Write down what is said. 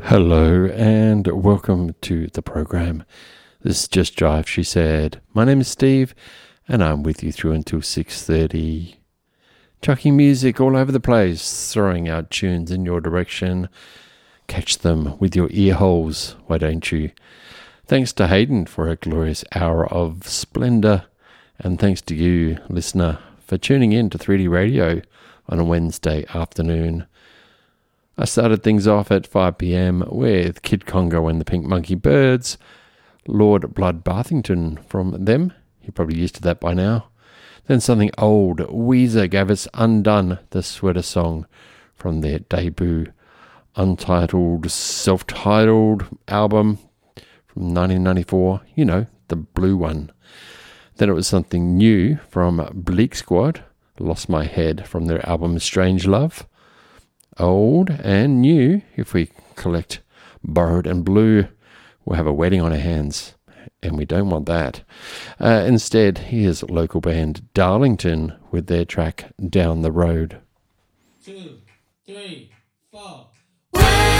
Hello and welcome to the program. This is Just Drive, she said. My name is Steve and I'm with you through until 6:30. Chucking music all over the place, throwing out tunes in your direction. Catch them with your ear holes, why don't you? Thanks to Hayden for a glorious hour of splendour, and thanks to you, listener, for tuning in to 3D Radio on a Wednesday afternoon. I started things off at 5 p.m. with Kid Congo and the Pink Monkey Birds, Lord Blood Bathington from them. You're probably used to that by now. Then something old. Weezer gave us Undone, the Sweater Song, from their debut untitled, self-titled album from 1994. You know, the blue one. Then it was something new from Bleak Squad, Lost My Head, from their album Strange Love. Old and new, if we collect Borrowed and Blue, we'll have a wedding on our hands, and we don't want that. Instead, here's local band Darlington with their track Down the Road. 2, 3, 4.